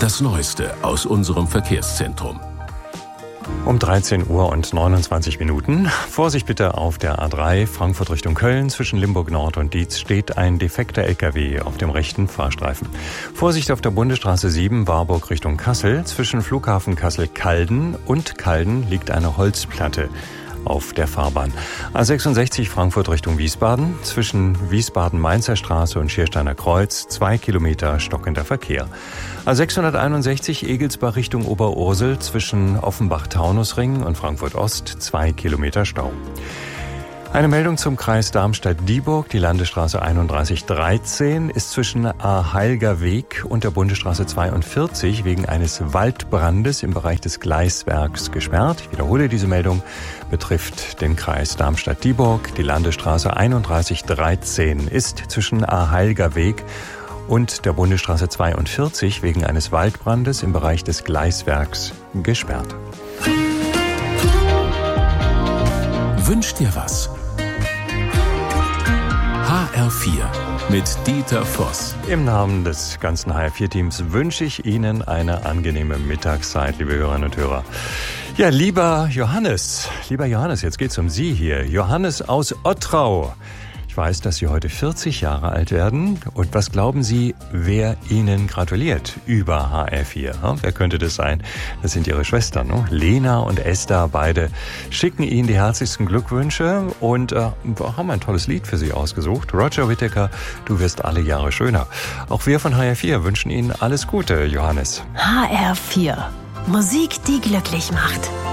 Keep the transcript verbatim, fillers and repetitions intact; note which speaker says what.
Speaker 1: Das Neueste aus unserem Verkehrszentrum.
Speaker 2: Um dreizehn Uhr und neunundzwanzig Minuten. Vorsicht bitte auf der A drei Frankfurt Richtung Köln. Zwischen Limburg Nord und Dietz steht ein defekter L K W auf dem rechten Fahrstreifen. Vorsicht auf der Bundesstraße sieben Warburg Richtung Kassel. Zwischen Flughafen Kassel-Calden und Calden liegt eine Holzplatte auf der Fahrbahn. A sechsundsechzig Frankfurt Richtung Wiesbaden. Zwischen Wiesbaden-Mainzer Straße und Schiersteiner Kreuz zwei Kilometer stockender Verkehr. A sechshunderteinundsechzig Egelsbach Richtung Oberursel. Zwischen Offenbach-Taunusring und Frankfurt Ost zwei Kilometer Stau. Eine Meldung zum Kreis Darmstadt-Dieburg. Die Landesstraße einunddreißig dreizehn ist zwischen Aheilger Weg und der Bundesstraße zweiundvierzig wegen eines Waldbrandes im Bereich des Gleiswerks gesperrt. Ich wiederhole, diese Meldung betrifft den Kreis Darmstadt-Dieburg. Die Landesstraße einunddreißig dreizehn ist zwischen Aheilger Weg und der Bundesstraße zweiundvierzig wegen eines Waldbrandes im Bereich des Gleiswerks gesperrt.
Speaker 1: Wünsch dir was? H R vier mit Dieter Voss.
Speaker 2: Im Namen des ganzen H R vier Teams wünsche ich Ihnen eine angenehme Mittagszeit, liebe Hörerinnen und Hörer. Ja, lieber Johannes, lieber Johannes, jetzt geht's um Sie hier. Johannes aus Ottrau. Ich weiß, dass Sie heute vierzig Jahre alt werden. Und was glauben Sie, wer Ihnen gratuliert über H R vier? Wer könnte das sein? Das sind Ihre Schwestern, ne? Lena und Esther, beide schicken Ihnen die herzlichsten Glückwünsche und äh, haben ein tolles Lied für Sie ausgesucht. Roger Whittaker, du wirst alle Jahre schöner. Auch wir von H R vier wünschen Ihnen alles Gute, Johannes.
Speaker 3: H R vier. Musik, die glücklich macht.